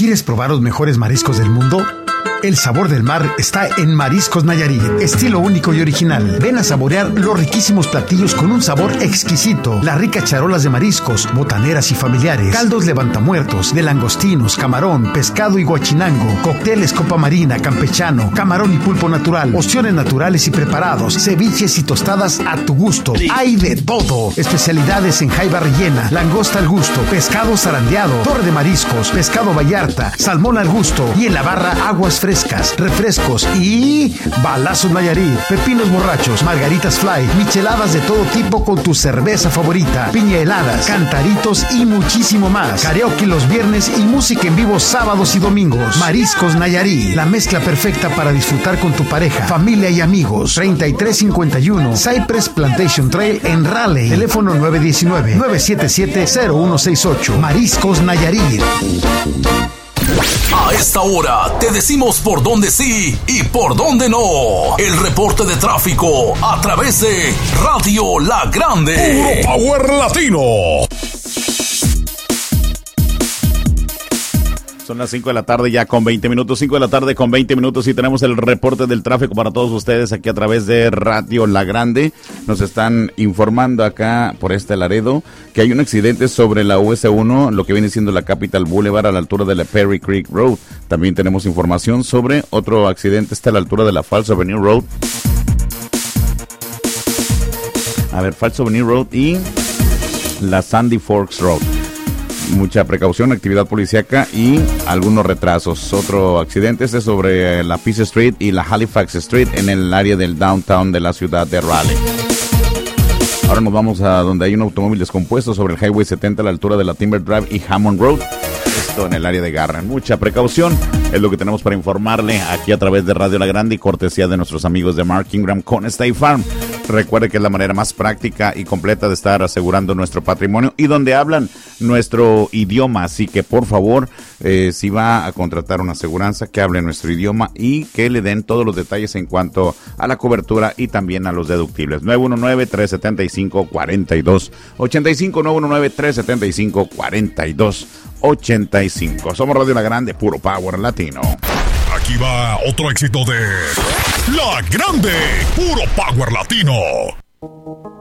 ¿Quieres probar los mejores mariscos del mundo? El sabor del mar está en Mariscos Nayarit, estilo único y original. Ven a saborear los riquísimos platillos con un sabor exquisito. Las ricas charolas de mariscos, botaneras y familiares, caldos levantamuertos, de langostinos, camarón, pescado y guachinango, cócteles copa marina, campechano, camarón y pulpo natural, ostiones naturales y preparados, ceviches y tostadas a tu gusto. Hay de todo. Especialidades en jaiba rellena, langosta al gusto, pescado zarandeado, torre de mariscos, pescado vallarta, salmón al gusto y en la barra aguas frescas, refrescos y balazos Nayarit, pepinos borrachos, margaritas fly, micheladas de todo tipo con tu cerveza favorita, piña heladas, cantaritos y muchísimo más. Karaoke los viernes y música en vivo sábados y domingos. Mariscos Nayarit, la mezcla perfecta para disfrutar con tu pareja, familia y amigos. 3351 Cypress Plantation Trail en Raleigh. Teléfono 919-977-0168. Mariscos Nayarit. A esta hora te decimos por dónde sí y por dónde no. El reporte de tráfico a través de Radio La Grande. Puro Power Latino. Son las 5 de la tarde ya con 20 minutos, 5 de la tarde con 20 minutos y tenemos el reporte del tráfico para todos ustedes aquí a través de Radio La Grande. Nos están informando acá por este Laredo que hay un accidente sobre la US1, lo que viene siendo la Capital Boulevard a la altura de la Perry Creek Road. También tenemos información sobre otro accidente, está a la altura de la Falls Avenue Road. Falls Avenue Road y la Sandy Forks Road. Mucha precaución, actividad policíaca y algunos retrasos. Otro accidente es sobre la Peace Street y la Halifax Street en el área del downtown de la ciudad de Raleigh. Ahora nos vamos a donde hay un automóvil descompuesto sobre el Highway 70 a la altura de la Timber Drive y Hammond Road. Esto en el área de Garland. Mucha precaución es lo que tenemos para informarle aquí a través de Radio La Grande y cortesía de nuestros amigos de Mark Ingram con State Farm. Recuerde que es la manera más práctica y completa de estar asegurando nuestro patrimonio y donde hablan nuestro idioma. Así que por favor, si va a contratar una aseguranza, que hable nuestro idioma y que le den todos los detalles en cuanto a la cobertura y también a los deductibles. 919-375-4285. 919-375-4285. Somos Radio La Grande, puro power latino. Aquí va otro éxito de La Grande, puro power latino.